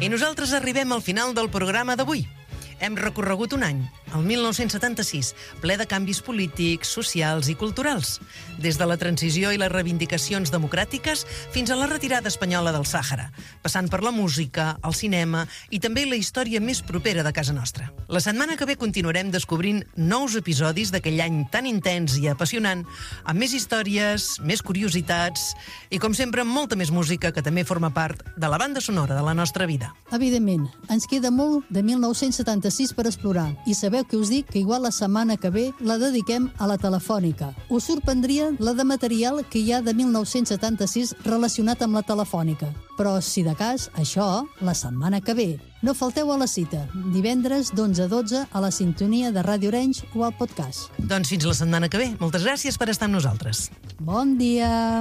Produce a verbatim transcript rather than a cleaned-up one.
I nosaltres arribem al final del programa d'avui. Hem recorregut un any, el mil nou-cents setanta-sis, ple de canvis polítics, socials i culturals. Des de la transició i les reivindicacions democràtiques fins a la retirada espanyola del Sàhara, passant per la música, el cinema i també la història més propera de casa nostra. La setmana que ve continuarem descobrint nous episodis d'aquell any tan intens i apassionant, amb més històries, més curiositats i, com sempre, amb molta més música que també forma part de la banda sonora de la nostra vida. Evidentment, ens queda molt de mil nou-cents setanta-sis per explorar i sabeu que us dic que igual la setmana que ve la dediquem a la Telefònica. Us sorprendria la de material que hi ha de mil nou-cents setanta-sis relacionat amb la Telefònica. Però, si de cas, això, la setmana que ve. No falteu a la cita, divendres d'onze a dotze a la sintonia de Ràdio Arenys o al podcast. Doncs fins la setmana que ve. Moltes gràcies per estar amb nosaltres. Bon dia!